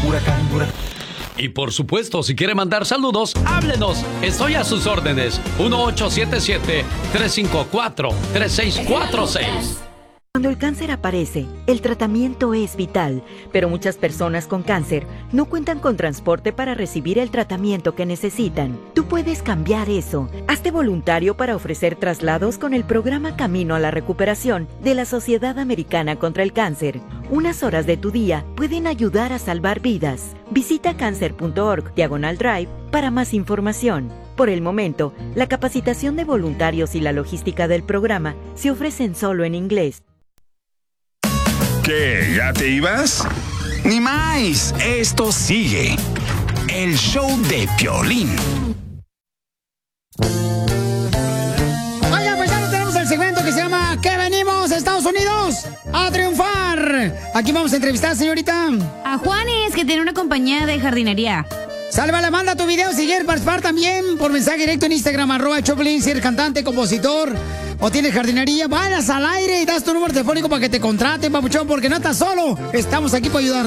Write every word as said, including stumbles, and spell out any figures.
huracán, huracán. Y por supuesto, si quiere mandar saludos, háblenos. Estoy a sus órdenes. uno ocho siete siete, tres cinco cuatro, tres seis cuatro seis. Cuando el cáncer aparece, el tratamiento es vital, pero muchas personas con cáncer no cuentan con transporte para recibir el tratamiento que necesitan. Tú puedes cambiar eso. Hazte voluntario para ofrecer traslados con el programa Camino a la Recuperación de la Sociedad Americana contra el Cáncer. Unas horas de tu día pueden ayudar a salvar vidas. Visita cáncer punto org diagonal drive para más información. Por el momento, la capacitación de voluntarios y la logística del programa se ofrecen solo en inglés. ¿Qué? ¿Ya te ibas? Ni más, esto sigue. El show de Piolín. Oiga, pues ya tenemos el segmento que se llama ¿Qué venimos, Estados Unidos? ¡A triunfar! Aquí vamos a entrevistar, señorita. A Juanes, que tiene una compañía de jardinería. Sálvale, manda tu video si quieres participar también por mensaje directo en Instagram, arroba Choplin, si eres cantante, compositor o tienes jardinería, vayas al aire y das tu número telefónico para que te contraten, papuchón, porque no estás solo. Estamos aquí para ayudarte.